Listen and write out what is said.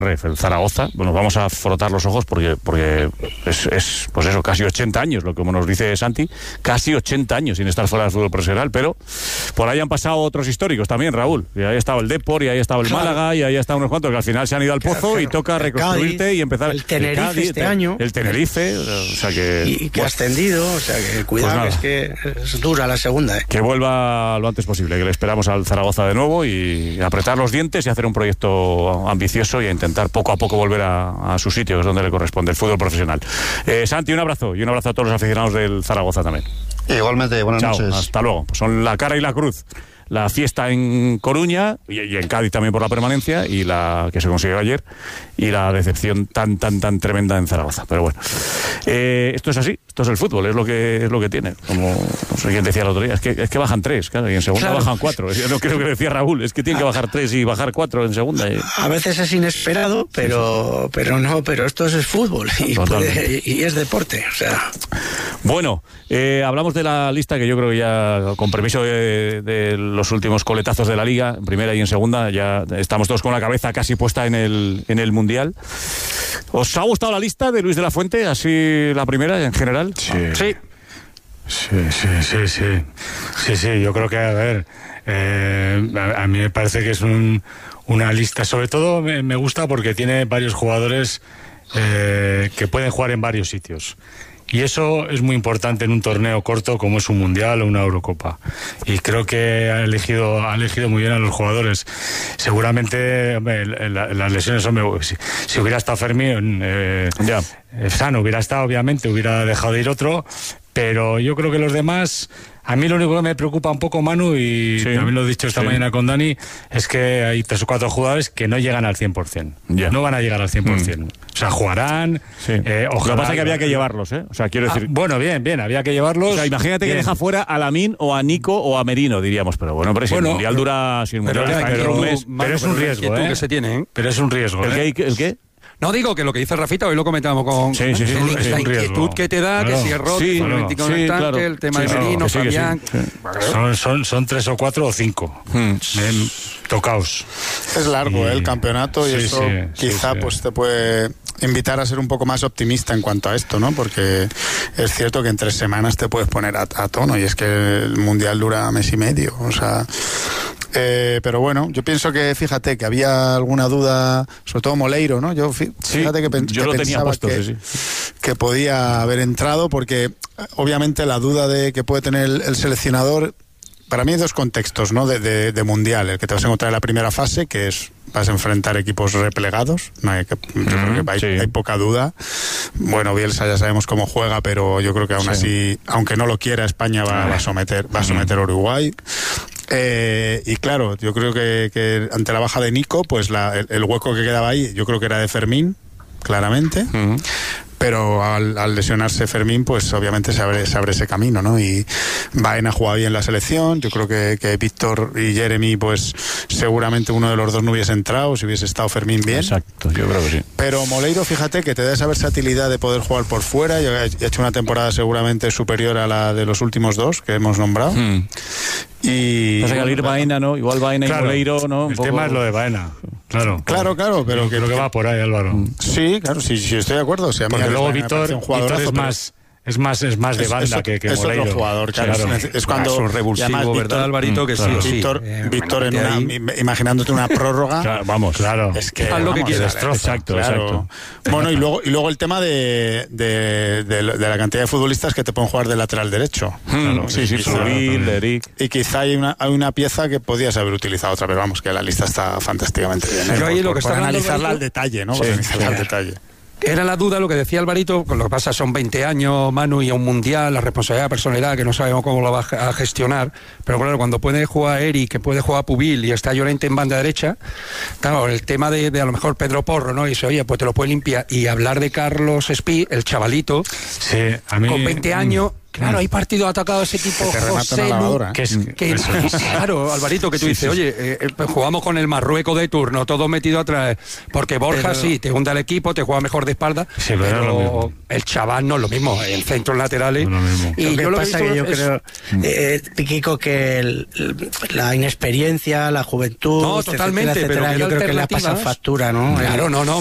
el Zaragoza. Bueno, vamos a frotar los ojos porque es pues eso, casi 80 años, lo que como nos dice Santi, casi 80 años sin estar fuera del fútbol profesional, pero por ahí han pasado otros históricos también, Raúl. Y ahí ha estado el Depor, y ahí ha estado el Málaga, y ahí ha estado unos cuantos que al final se han ido al pozo y toca reconstruirte Cádiz, y empezar. El Tenerife Cádiz, este año. El Tenerife, o sea que... Y que ha ascendido, o sea que cuidado, pues es que es dura la segunda. Que vuelva lo antes posible, que le esperamos al Zaragoza de nuevo y apretar los dientes y hacer un proyecto ambicioso y a intentar poco a poco volver a su sitio, que es donde le corresponde, el fútbol profesional. Santi, un abrazo, y un abrazo a todos los aficionados del Zaragoza también. Igualmente, buenas noches. Hasta luego. Pues son la cara y la cruz. La fiesta en Coruña y en Cádiz también por la permanencia, y la que se consiguió ayer, y la decepción tan tremenda en Zaragoza. Pero bueno, esto es así, esto es el fútbol, es lo que tiene. Como no sé quién decía el otro día, es que bajan 3, claro, y en segunda bajan 4. Yo no creo que decía Raúl, es que tienen que bajar 3 y bajar 4 en segunda. A veces es inesperado, pero esto es el fútbol y es deporte, o sea. Bueno, hablamos de la lista, que yo creo que ya, con permiso de los últimos coletazos de la Liga, en primera y en segunda, ya estamos todos con la cabeza casi puesta en el Mundial. ¿Os ha gustado la lista de Luis de la Fuente, así la primera en general? Sí. Sí, yo creo que, a ver, a mí me parece que es una lista, sobre todo me gusta porque tiene varios jugadores que pueden jugar en varios sitios. Y eso es muy importante en un torneo corto como es un Mundial o una Eurocopa. Y creo que ha elegido muy bien a los jugadores. Seguramente, hombre, las lesiones, hombre, si hubiera estado Fermín, sano hubiera estado, obviamente, hubiera dejado de ir otro. Pero yo creo que los demás... A mí lo único que me preocupa un poco, Manu, y también lo he dicho esta mañana con Dani, es que hay 3 o 4 jugadores que no llegan al 100%. No van a llegar al 100%. O sea, jugarán. Ojalá. Lo que pasa es que había que llevarlos, ¿eh? O sea, quiero decir... Bueno, bien, había que llevarlos. O sea, imagínate que deja fuera a Lamine o a Nico o a Merino, diríamos. Pero bueno, pero si el Mundial dura... Si el Mundial pero es un riesgo, que se tiene, ¿eh? Pero es un riesgo, ¿El qué? No, digo que lo que dice Rafita, hoy lo comentamos con la inquietud que te da, que si es Rodri, el tema de Merino, Fabián... Son 3 o 4 o 5. Tocaos. Es largo el campeonato y eso quizá pues te puede invitar a ser un poco más optimista en cuanto a esto, ¿no? Porque es cierto que en 3 semanas te puedes poner a tono, y es que el Mundial dura mes y medio, o sea... pero bueno, yo pienso que, fíjate, que había alguna duda, sobre todo Moleiro, ¿no? Fíjate que pensaba que podía haber entrado, porque obviamente la duda de que puede tener el seleccionador, para mí hay 2 contextos, ¿no? De Mundial, el que te vas a encontrar en la primera fase, que es vas a enfrentar equipos replegados, yo creo que hay poca duda. Bueno, Bielsa ya sabemos cómo juega, pero yo creo que aún así, aunque no lo quiera, España va a someter a Uruguay. Y claro, yo creo que ante la baja de Nico, pues el hueco que quedaba ahí, yo creo que era de Fermín, claramente. Pero al lesionarse Fermín, pues obviamente se abre ese camino, ¿no? Y Baena juega bien la selección. Yo creo que Víctor y Jeremy, pues seguramente uno de los dos no hubiese entrado si hubiese estado Fermín bien. Exacto, yo creo que sí. Pero Moleiro, fíjate que te da esa versatilidad de poder jugar por fuera. Yo he hecho una temporada seguramente superior a la de los últimos 2 que hemos nombrado. Y pasa que al ir Baena, ¿no? Igual Baena y Moleiro, ¿no? El tema es lo de Baena. Claro, pero creo que va por ahí, Álvaro. Sí, claro, sí, estoy de acuerdo. O sea, porque luego Víctor es más de banda que es Moleiro. Otro jugador, claro. Es cuando es un revulsivo, ¿verdad, Alvarito? Que Víctor imaginándote una prórroga. Claro, vamos, claro. Es que haz lo que quieras. Exacto. Bueno, y luego el tema de la cantidad de futbolistas que te pueden jugar de lateral derecho. Eric. Y quizá hay una pieza que podías haber utilizado otra, pero vamos, que la lista está fantásticamente bien. Por analizarla al detalle, ¿no? Al detalle. Era la duda, lo que decía Alvarito, con lo que pasa son 20 años, Manu, y a un Mundial, la responsabilidad, la personalidad, que no sabemos cómo lo va a gestionar, pero claro, cuando puede jugar Eric, que puede jugar Pubil y está Llorente en banda derecha, claro, el tema de a lo mejor Pedro Porro, ¿no? Y dice, oye, pues te lo puede limpiar, y hablar de Carlos Espí, el chavalito, a mí, con 20 años... Claro, hay partidos atacados ese tipo José Lu, claro, Alvarito, que tú dices, oye, jugamos con el Marruecos de turno, todo metido atrás, porque Borja sí, te hunde el equipo, te juega mejor de espalda, pero el chaval no es lo mismo, el centro laterales. No y yo lo que pasa que yo creo, Kiko, que la inexperiencia, la juventud, no, totalmente, etcétera, pero yo creo que le ha pasado factura, ¿no? Claro, no,